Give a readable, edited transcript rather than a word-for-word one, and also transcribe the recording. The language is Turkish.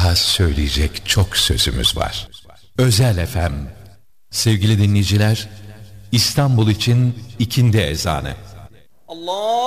daha söyleyecek çok sözümüz var. Özel FM. Sevgili dinleyiciler, İstanbul için ikindi ezanı. Allah